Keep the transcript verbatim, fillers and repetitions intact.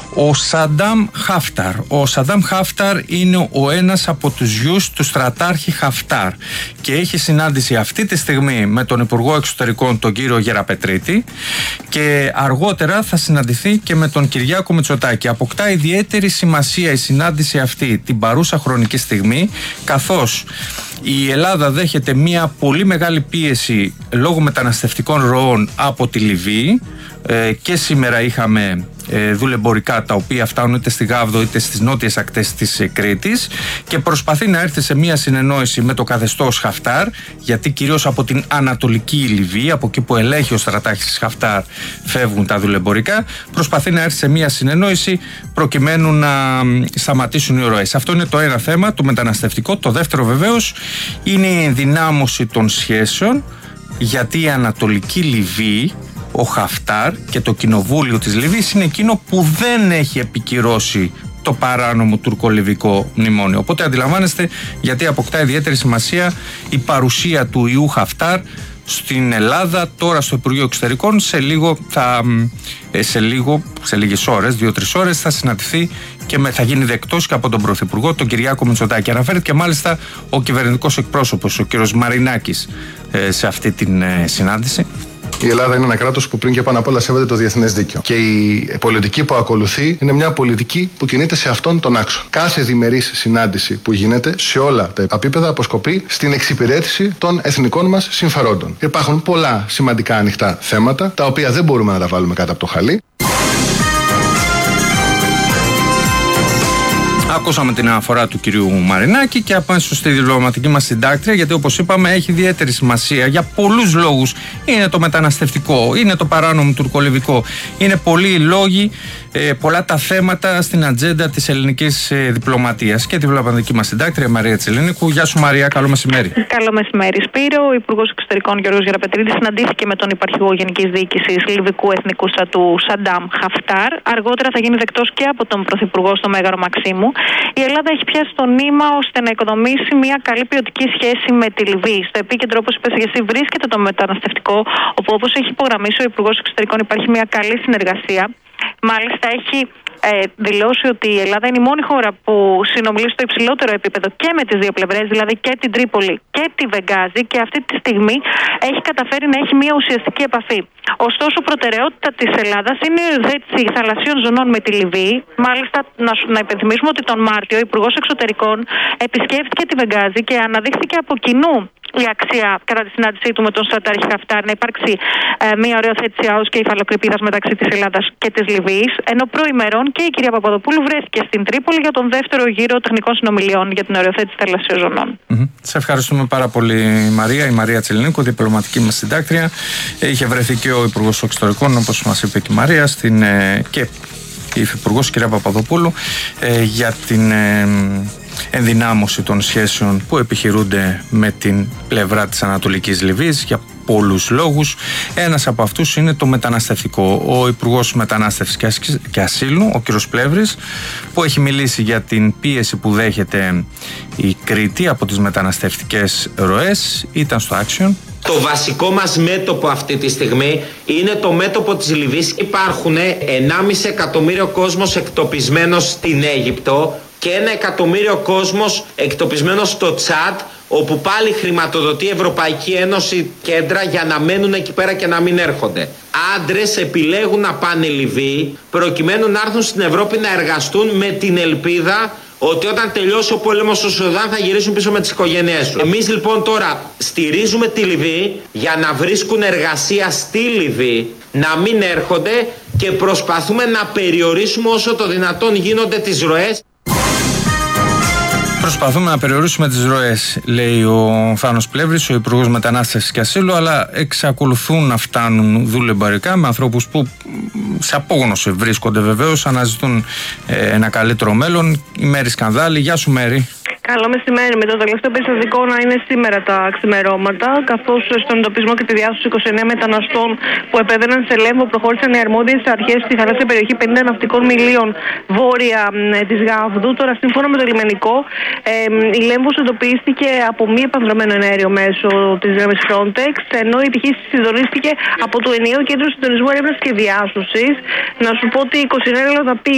Ο Σαντάμ Χάφταρ. Ο Σαντάμ Χάφταρ είναι ο ένας από τους γιους του στρατάρχη Χαφτάρ και έχει συνάντηση αυτή τη στιγμή με τον Υπουργό Εξωτερικών, τον κύριο Γεραπετρίτη, και αργότερα θα συναντηθεί και με τον Κυριάκο Μητσοτάκη. Αποκτά ιδιαίτερη σημασία η συνάντηση αυτή την παρούσα χρονική στιγμή, καθώς η Ελλάδα δέχεται μια πολύ μεγάλη πίεση λόγω μεταναστευτικών ροών από τη Λιβύη, ε, και σήμερα είχαμε ε, δουλεμπορικά τα οποία φτάνουν είτε στη Γάβδο είτε στις νότιες ακτές της ε, Κρήτης, και προσπαθεί να έρθει σε μια συνεννόηση με το καθεστώς Χαφτάρ, γιατί κυρίως από την Ανατολική Λιβύη, από εκεί που ελέγχει ο στρατάρχης Χαφτάρ, φεύγουν τα δουλεμπορικά, προσπαθεί να έρθει σε μια συνεννόηση προκειμένου να σταματήσουν οι ροές. Αυτό είναι το ένα θέμα, το μεταναστευτικό. Το δεύτερο βεβαίως είναι η ενδυνάμωση των σχέσεων, γιατί η Ανατολική Λιβύη, ο Χαφτάρ και το κοινοβούλιο της Λιβύης είναι εκείνο που δεν έχει επικυρώσει το παράνομο τουρκο-λιβικό μνημόνιο. Οπότε αντιλαμβάνεστε γιατί αποκτά ιδιαίτερη σημασία η παρουσία του ιού Χαφτάρ στην Ελλάδα, τώρα στο Υπουργείο Εξωτερικών. Σε λίγο, θα, σε λίγο, σε λίγες ώρες, δύο-τρεις ώρες θα συναντηθεί και με, θα γίνει δεκτός και από τον Πρωθυπουργό, τον Κυριάκο Μητσοτάκη. Αναφέρεται και μάλιστα ο κυβερνητικός εκπρόσωπος, ο κύριος Μαρινάκης, σε αυτή την συνάντηση. Η Ελλάδα είναι ένα κράτος που πριν και πάνω απ' όλα σέβεται το διεθνές δίκαιο. Και η πολιτική που ακολουθεί είναι μια πολιτική που κινείται σε αυτόν τον άξονα. Κάθε διμερής συνάντηση που γίνεται σε όλα τα επίπεδα αποσκοπεί στην εξυπηρέτηση των εθνικών μας συμφερόντων. Υπάρχουν πολλά σημαντικά ανοιχτά θέματα, τα οποία δεν μπορούμε να τα βάλουμε κάτω από το χαλί. Ακούσαμε την αναφορά του κυρίου Μαρινάκη και απάντησε στη διπλωματική μας συντάκτρια, γιατί όπως είπαμε έχει ιδιαίτερη σημασία για πολλούς λόγους. Είναι το μεταναστευτικό, είναι το παράνομο τουρκολιβικό, είναι πολλοί λόγοι, ε, πολλά τα θέματα στην ατζέντα της ελληνικής ε, διπλωματίας. Και τη διπλωματική μας συντάκτρια Μαρία Τσελίνικου. Γεια σου Μαρία, καλό μεσημέρι. Καλό μεσημέρι Σπύρο. Ο Υπουργός Εξωτερικών Γιώργος Γεραπετρίτης συναντήθηκε με τον Υπαρχηγό Γενικής Διοίκησης Λιβυκού Εθνικού Στρατού Σαντάμ Χαφτάρ. Αργότερα θα γίνει δεκτός και από τον Πρωθυπουργό στο Μέγαρο Μαξίμου. Η Ελλάδα έχει πιάσει το νήμα ώστε να οικοδομήσει μια καλή ποιοτική σχέση με τη Λιβύη. Στο επίκεντρο, όπως είπες και εσύ, βρίσκεται το μεταναστευτικό, όπου, όπως έχει υπογραμμίσει ο Υπουργός Εξωτερικών, υπάρχει μια καλή συνεργασία. Μάλιστα, έχει ε, δηλώσει ότι η Ελλάδα είναι η μόνη χώρα που συνομιλεί στο υψηλότερο επίπεδο και με τις δύο πλευρές, δηλαδή και την Τρίπολη και τη Βεγγάζη, και αυτή τη στιγμή έχει καταφέρει να έχει μια ουσιαστική επαφή. Ωστόσο, προτεραιότητα της Ελλάδας είναι η υιοθέτηση θαλασσίων ζωνών με τη Λιβύη. Μάλιστα, να, να υπενθυμίσουμε ότι τον Μάρτιο ο Υπουργός Εξωτερικών επισκέφθηκε τη Βεγγάζη και αναδείχθηκε από κοινού η αξία κατά τη συνάντησή του με τον στρατάρχη Χαφτάρ να υπάρξει ε, μια οριοθέτηση άους και υφαλοκρηπίδας μεταξύ της Ελλάδας και της Λιβύης. Ενώ προημερών και η κυρία Παπαδοπούλου βρέθηκε στην Τρίπολη για τον δεύτερο γύρο τεχνικών συνομιλιών για την οριοθέτηση θαλασσίων ζωνών. Mm-hmm. Σε ευχαριστούμε πάρα πολύ, Μαρία. Η Μαρία Τσελίνικου, διπλωματική μας συντάκτρια. Είχε βρεθεί και ο Υπουργός Εξωτερικών, όπως μας είπε και η Μαρία, στην, ε, και η Υφυπουργός κυρία Παπαδοπούλου, ε, για την ε, ενδυνάμωση των σχέσεων που επιχειρούνται με την πλευρά της Ανατολικής Λιβύης για πολλούς λόγους. Ένας από αυτούς είναι το μεταναστευτικό. Ο Υπουργός Μετανάστευσης και Ασύλου, ο κ. Πλεύρης, που έχει μιλήσει για την πίεση που δέχεται η Κρήτη από τις μεταναστευτικές ροές, ήταν στο Action. Το βασικό μας μέτωπο αυτή τη στιγμή είναι το μέτωπο της Λιβύης. Υπάρχουν ενάμιση εκατομμύριο κόσμος εκτοπισμένος στην Αίγυπτο και ένα εκατομμύριο κόσμος εκτοπισμένος στο Τσάντ, όπου πάλι χρηματοδοτεί η Ευρωπαϊκή Ένωση κέντρα για να μένουν εκεί πέρα και να μην έρχονται. Άντρες επιλέγουν να πάνε Λιβύη προκειμένου να έρθουν στην Ευρώπη να εργαστούν με την ελπίδα ότι όταν τελειώσει ο πόλεμος στο Σουδάν θα γυρίσουν πίσω με τις οικογένειές τους. Εμείς λοιπόν τώρα στηρίζουμε τη Λιβύη για να βρίσκουν εργασία στη Λιβύη, να μην έρχονται, και προσπαθούμε να περιορίσουμε όσο το δυνατόν γίνονται τις ροές. Προσπαθούμε να περιορίσουμε τις ροές, λέει ο Θάνος Πλεύρης, ο Υπουργός Μετανάστευσης και Ασύλου, αλλά εξακολουθούν να φτάνουν δουλεμπορικά με ανθρώπους που σε απόγνωση βρίσκονται βεβαίως, αναζητούν ε, ένα καλύτερο μέλλον. Η Μέρη Σκανδάλη. Γεια σου Μέρη. Καλό μεσημέρι. Με το τελευταίο περιστατικό να είναι σήμερα τα ξημερώματα, καθώς στον εντοπισμό και τη διάσωση είκοσι εννέα μεταναστών που επέβαιναν σε Λέμβο προχώρησαν οι αρμόδιες αρχές στη θαλάσσια περιοχή πενήντα ναυτικών μιλίων βόρεια ε, της Γάβδου. Τώρα, σύμφωνα με το λιμενικό, ε, η Λέμβος εντοπίστηκε από μη επανδρομένο εναέριο μέσω της δύναμης Frontex, ενώ η επιχείρηση συντονίστηκε από το ενιαίο κέντρο συντονισμού έρευνας και διάσωσης. Να σου πω ότι είκοσι εννέα